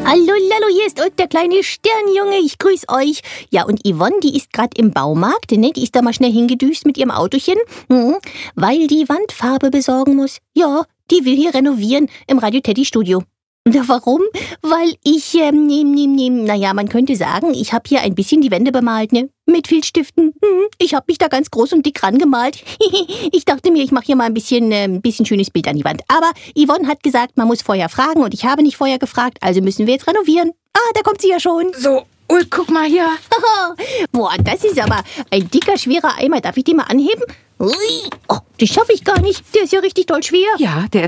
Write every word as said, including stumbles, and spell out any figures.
Hallo, Lallo, hier ist der kleine Sternjunge, ich grüß euch. Ja, und Yvonne, die ist gerade im Baumarkt, ne? Die ist da mal schnell hingedüst mit ihrem Autochen, hm, weil die Wandfarbe besorgen muss. Ja, die will hier renovieren im Radio Teddy Studio. Ja, warum? Weil ich, ähm, nehm, nehm, nehm, naja, man könnte sagen, ich habe hier ein bisschen die Wände bemalt, ne? Mit Filzstiften. Hm, ich habe mich da ganz groß und dick rangemalt. Ich dachte mir, ich mache hier mal ein bisschen, äh, ein bisschen schönes Bild an die Wand. Aber Yvonne hat gesagt, man muss vorher fragen und ich habe nicht vorher gefragt, also müssen wir jetzt renovieren. Ah, da kommt sie ja schon. So, Ul, guck mal hier. Boah, das ist aber ein dicker, schwerer Eimer. Darf ich den mal anheben? Ui, oh, das schaffe ich gar nicht. Der ist ja richtig doll schwer. Ja, der